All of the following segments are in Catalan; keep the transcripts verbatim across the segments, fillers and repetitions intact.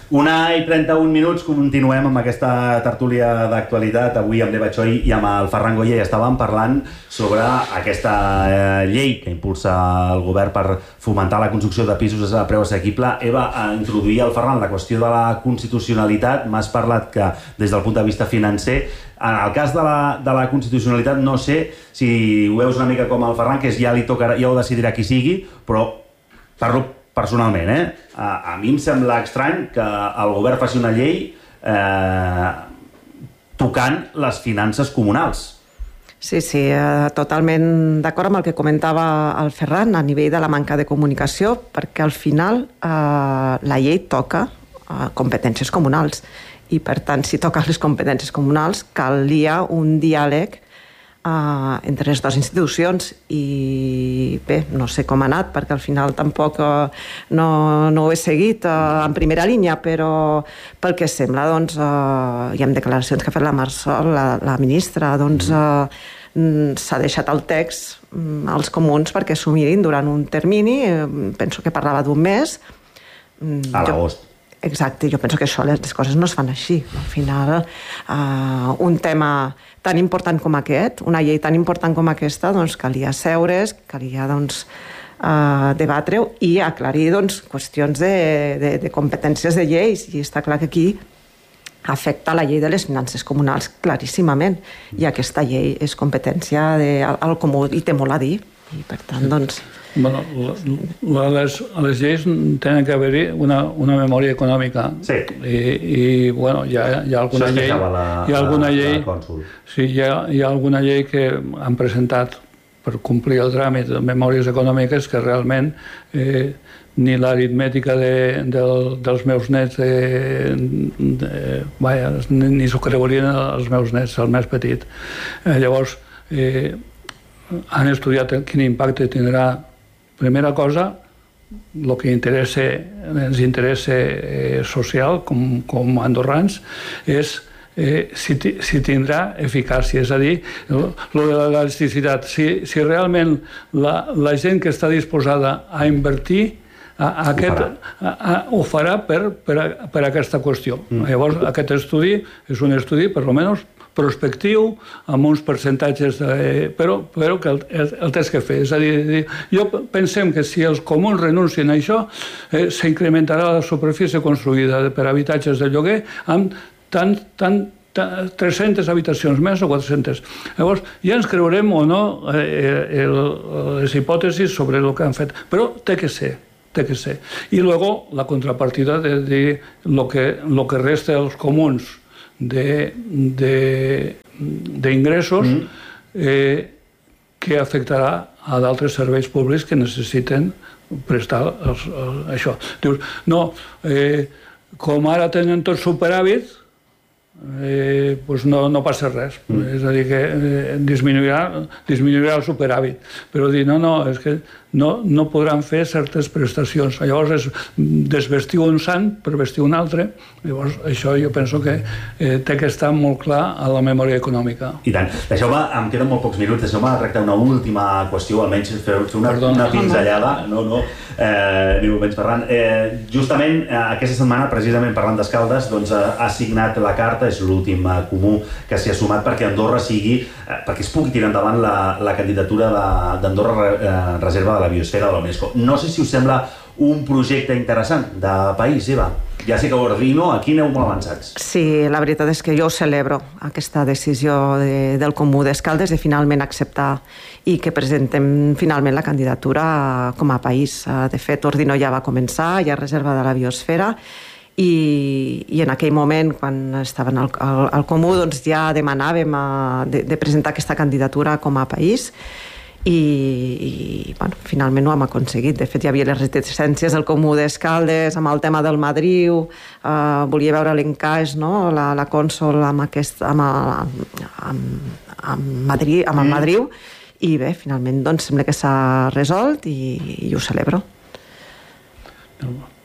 Una i trenta-un minuts, continuem amb aquesta tertúlia d'actualitat. Avui amb l'Eva Choi i amb el Ferran Goya estàvem parlant sobre aquesta eh, llei que impulsa el govern per fomentar la construcció de pisos a preu assequible. Eva, a introduir el Ferran la qüestió de la constitucionalitat. M'has parlat que des del punt de vista financer, en el cas de la, de la constitucionalitat, no sé si ho veus una mica com el Ferran, que és ja li tocarà, ja ho decidirà qui sigui, però parlo personalment, eh? A, a mi em sembla estrany que el govern faci una llei eh, tocant les finances comunals. Sí, sí, eh, totalment d'acord amb el que comentava el Ferran a nivell de la manca de comunicació, perquè al final eh, la llei toca eh, competències comunals i, per tant, si toca les competències comunals, calia un diàleg Uh, entre les dues institucions i bé, no sé com ha anat perquè al final tampoc uh, no, no ho he seguit uh, en primera línia, però pel que sembla doncs, uh, hi ha declaracions que ha fet la Marsol, la, la ministra, doncs uh, s'ha deixat el text um, als comuns perquè s'ho mirin durant un termini, uh, penso que parlava d'un mes. Um, a l'agost. Exacte, jo penso que això, les coses no es fan així. Al final, uh, un tema tan important com aquest, una llei tan important com aquesta, doncs calia seure's, calia doncs, uh, debatre-ho i aclarir doncs, qüestions de, de, de competències de lleis. I està clar que aquí afecta la llei de les finances comunals claríssimament. I aquesta llei és competència de, al, al comú i té molt a dir. I per tant, doncs... Bueno, la, les, les lleis tenen que haver-hi una, una memòria econòmica. Sí. I, i bueno, hi ha, hi ha alguna llei... La, hi ha alguna la, llei, la sí, hi ha, hi ha alguna llei que han presentat per complir el tràmit de memòries econòmiques que realment eh, ni l'aritmètica de, de, dels meus nets de, de, vaja, ni, ni s'ho creurien els meus nets, el més petit. Eh, llavors, eh, han estudiat quin impacte tindrà. Primera cosa, el que interessa, ens interessa eh, social com, com a andorrans és eh, si, si tindrà eficàcia, és a dir, el de l'elasticitat. Si, si realment la, la gent que està disposada a invertir a, a aquest, a, a, ho farà per, per, a, per aquesta qüestió. Mm. Llavors, aquest estudi és un estudi, per almenys, prospectiu, amb uns percentatges, de, però, però que el, el, el tens que fer. És a dir, jo pensem que si els comuns renuncien a això, eh, s'incrementarà la superfície construïda per habitatges de lloguer amb tant, tant, tant, tres-centes habitacions més o quatre-centes. Llavors, ja ens creurem o no eh, el, les hipòtesis sobre el que han fet, però té que ser. Té que ser. I luego la contrapartida de dir el que, lo que resta als comuns d'ingressos mm. eh, que afectarà a d'altres serveis públics que necessiten prestar els, els, això. Dius, no, eh, com ara tenen tot superàvit, eh, pues no, no passa res. Mm. És a dir, que eh, disminuirà, disminuirà el superàvit. Però dir, no, no, és que no, no podran fer certes prestacions. Llavors és desvestir un sant per vestir un altre. Llavors això jo penso que eh, té que estar molt clar a la memòria econòmica. I tant. Deixeu-me, em queden molt pocs minuts, deixeu-me tractar una última qüestió, almenys fer, fer una, una pinzellada. No, no, eh, ni moments, Ferran. Eh, justament eh, aquesta setmana, precisament parlant d'Escaldes, doncs, ha, ha signat la carta, és l'últim eh, comú que s'hi ha sumat perquè Andorra sigui, eh, perquè es pugui tirar endavant la, la candidatura d'Andorra eh, Reserva de la Biosfera de la UNESCO. No sé si us sembla un projecte interessant de país, Eva. Ja sé que Ordino, aquí aneu molt avançats. Sí, la veritat és que jo celebro aquesta decisió de, del Comú d'Escaldes de finalment acceptar i que presentem finalment la candidatura com a país. De fet, Ordino ja va començar, hi ha Reserva de la Biosfera, i, i en aquell moment, quan estaven al, al, al Comú, doncs ja demanàvem a, de, de presentar aquesta candidatura com a país. I, i bueno, finalment ho hem aconseguit. De fet, hi havia les reticències del Comú d'Escaldes amb el tema del Madriu, eh, volia veure l'encaix, no? la, la cònsol amb, aquest, amb, amb, amb, Madrid, amb el Madriu, i bé, finalment doncs, sembla que s'ha resolt i, i ho celebro.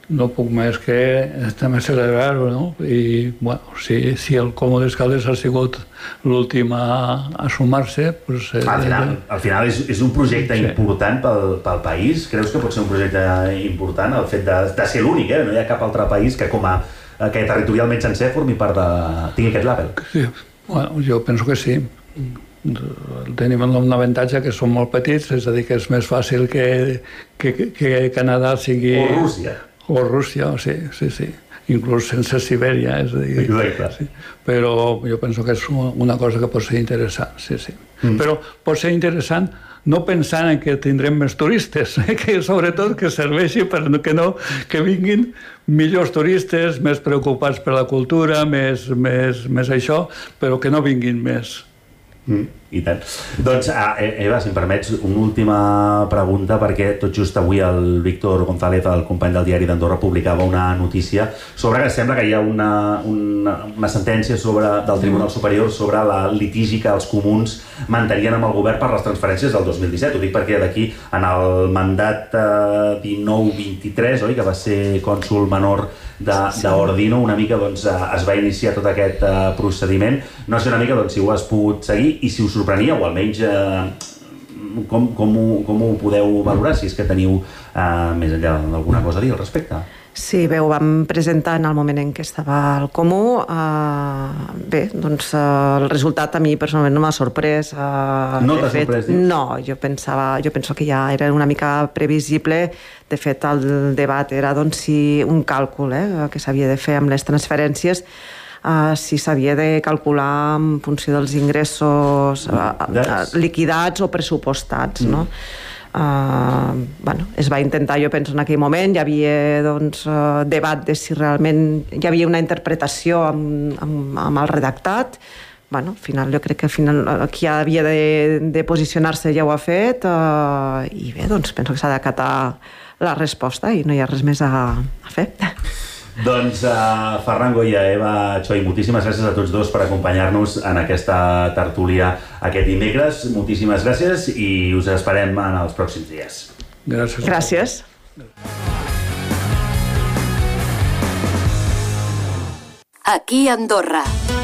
no puc més que també celebrar-ho, no? I, bueno, si, si el Como d'Escaldes ha sigut l'últim a, a sumar-se, pues, eh, al final, al final és, és un projecte sí. important pel, pel país. Creus que pot ser un projecte important el fet de, de ser l'únic, eh? No hi ha cap altre país que com a que territorialment sencer formi part de... tingui aquest label? Sí, bueno, jo penso que sí. Tenim un avantatge que som molt petits, és a dir, que és més fàcil que, que, que Canadà sigui... O Rússia. O Rússia, sí, sí, sí. Inclús sense Sibèria, és a dir... Exacte. Sí. Però jo penso que és una cosa que pot ser interessant, sí, sí. Mm. Però pot ser interessant no pensant en que tindrem més turistes, eh? Que sobretot que serveixi perquè no, que vinguin millors turistes, més preocupats per la cultura, més, més, més això, però que no vinguin més. Mm, I tant. Doncs, Eva, si em permets, una última pregunta, perquè tot just avui el Víctor González, el company del diari d'Andorra, publicava una notícia sobre que sembla que hi ha una, una, una sentència sobre, del Tribunal Superior sobre el litigi que els comuns mantenien amb el govern per les transferències del dos mil disset. Ho dic perquè d'aquí, en el mandat eh, dinou vint-i-tres, oi, que va ser cònsol menor d'Ordino, una mica doncs, es va iniciar tot aquest uh, procediment. No sé una mica doncs, si ho has pogut seguir i si us sorprenia, o almenys uh, com, com, ho, com ho podeu valorar, si és que teniu uh, més enllà d'alguna cosa a dir al respecte. Sí, bé, ho vam presentar en el moment en què estava al Comú. Uh, bé, doncs uh, el resultat a mi personalment no m'ha sorprès. Uh, no t'ha sorprès, dius? No, jo pensava, jo penso que ja era una mica previsible. De fet, el debat era doncs, si un càlcul eh, que s'havia de fer amb les transferències, uh, si s'havia de calcular en funció dels ingressos uh, uh, liquidats o pressupostats, mm. no? Uh, bueno, es va intentar, jo penso, en aquell moment hi havia doncs, uh, debat de si realment hi havia una interpretació amb, amb, amb el redactat. Bueno, al final jo crec que al final, qui havia de, de posicionar-se ja ho ha fet, uh, i bé, doncs penso que s'ha d'acatar la resposta i no hi ha res més a, a fer. Doncs uh, Ferran Goya, Eva Choi, moltíssimes gràcies a tots dos per acompanyar-nos en aquesta tertúlia aquest dimecres. Moltíssimes gràcies i us esperem en els pròxims dies. Gràcies. Gràcies. Aquí a Andorra.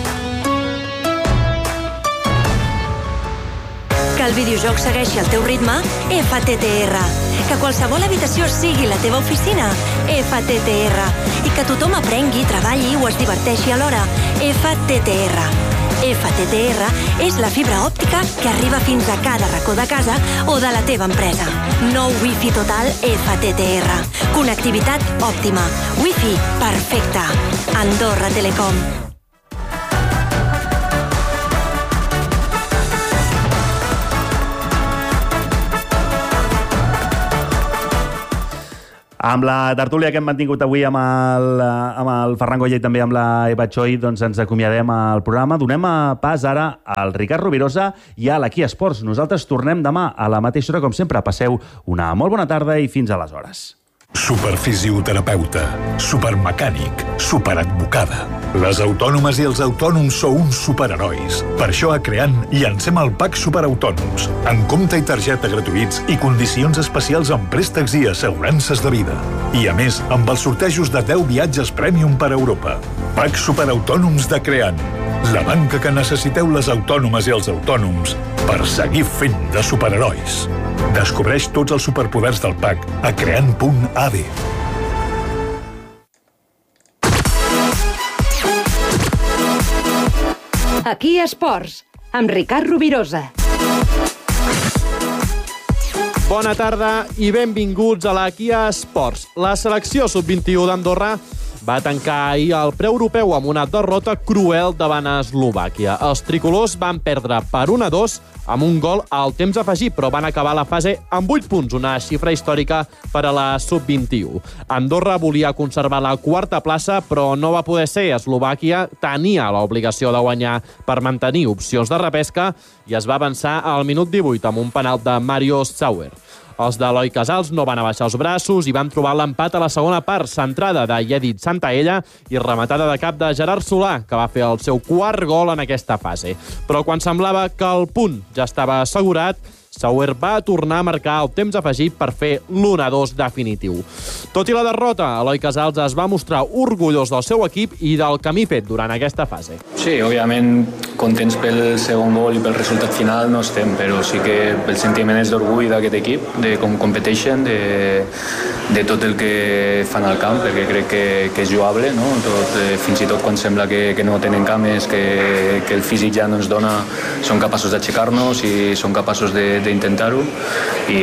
Que el videojoc segueixi el teu ritme? F T T R. Que qualsevol habitació sigui la teva oficina? F T T R. I que tothom aprengui, treballi o es diverteixi alhora? F T T R. F T T R és la fibra òptica que arriba fins a cada racó de casa o de la teva empresa. Nou Wi-Fi total F T T R. Connectivitat òptima. Wi-Fi perfecte. Andorra Telecom. Amb la tertúlia que hem mantingut avui amb el, amb el Ferran Goya i també amb la Eva Choi, doncs ens acomiadem al programa. Donem pas ara al Ricard Rovirosa i a l'Aquí Esports. Nosaltres tornem demà a la mateixa hora, com sempre. Passeu una molt bona tarda i fins aleshores. Superfisioterapeuta, supermecànic, superadvocada. Les autònomes i els autònoms sou uns superherois. Per això a Creant llancem el Pack Superautònoms, amb compte i targeta gratuïts i condicions especials en préstecs i assegurances de vida. I a més, amb els sortejos de deu viatges Premium per Europa. Pack Superautònoms de Creant, la banca que necessiteu les autònomes i els autònoms per seguir fent de superherois. Descobreix tots els superpoders del Pack a creant punt a d. Aquí Esports, amb Ricard Rovirosa. Bona tarda i benvinguts a la Kia Esports. La selecció sub vint-i-u d'Andorra va tancar ahir el preeuropeu amb una derrota cruel davant Eslovàquia. Els tricolors van perdre per un a dos amb un gol al temps afegit, però van acabar la fase amb vuit punts, una xifra històrica per a la sub vint-i-u. Andorra volia conservar la quarta plaça, però no va poder ser. Eslovàquia tenia l'obligació de guanyar per mantenir opcions de repesca i es va avançar al minut divuit amb un penal de Mario Sauer. Els d'Eloi Casals no van abaixar els braços i van trobar l'empat a la segona part, centrada de Yedid Santaella i rematada de cap de Gerard Solà, que va fer el seu quart gol en aquesta fase. Però quan semblava que el punt ja estava assegurat, Sauer va tornar a marcar el temps afegit per fer l'u a dos definitiu. Tot i la derrota, Eloi Casals es va mostrar orgullós del seu equip i del camí fet durant aquesta fase. Sí, òbviament contents pel segon gol i pel resultat final no estem, però sí que el sentiment és d'orgull d'aquest equip, de com competeixen, de, de tot el que fan al camp, perquè crec que, que és jugable, no? Tot, eh, fins i tot quan sembla que, que no tenen cames, que, que el físic ja no ens dona, són capaços d'aixecar-nos i són capaços d'intentar-ho, i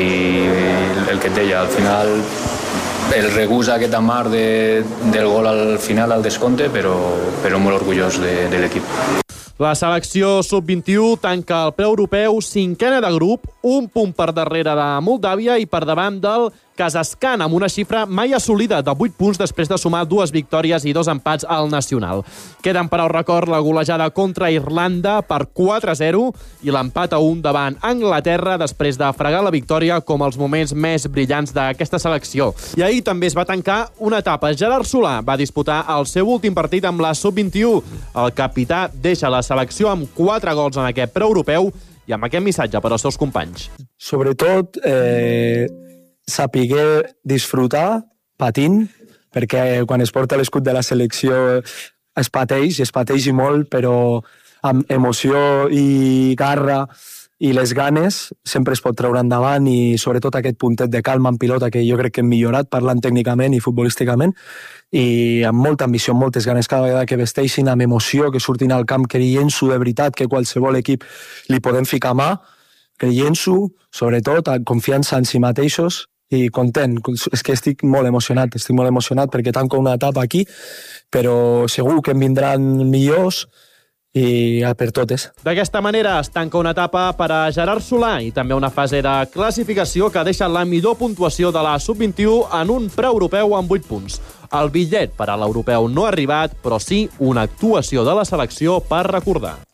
el que et deia, al final el regús aquest amar de, del gol al final, al descompte, però, però molt orgullós de, de l'equip. La selecció sub vint-i-u tanca el preeuropeu cinquena de grup, un punt per darrere de Moldàvia i per davant del Kazakhstan, amb una xifra mai assolida de vuit punts després de sumar dues victòries i dos empats al nacional. Queden per al record la golejada contra Irlanda per quatre a zero i l'empat a un davant Anglaterra després de fregar la victòria com els moments més brillants d'aquesta selecció. I ahir també es va tancar una etapa. Gerard Solà va disputar el seu últim partit amb la sub vint-i-u. El capità deixa la selecció amb quatre gols en aquest preeuropeu i amb aquest missatge per als seus companys. Sobretot, eh, sapiguer disfrutar patint, perquè quan es porta l'escut de la selecció es pateix, es pateix i molt, però amb emoció i garra i les ganes sempre es pot treure endavant, i sobretot aquest puntet de calma en pilota que jo crec que hem millorat parlant tècnicament i futbolísticament, i amb molta ambició, amb moltes ganes cada vegada que vesteixin, amb emoció, que surtin al camp creient-s'ho de veritat, que qualsevol equip li podem ficar mà, creient-s'ho, sobretot, amb confiança en si mateixos, i content. És que estic molt emocionat, estic molt emocionat perquè tanco una etapa aquí, però segur que em vindran millors i per totes. D'aquesta manera es tanca una etapa per a Gerard Solà i també una fase de classificació que deixa la millor puntuació de la sub vint-i-u en un preeuropeu amb vuit punts. El bitllet per a l'europeu no ha arribat, però sí una actuació de la selecció per recordar.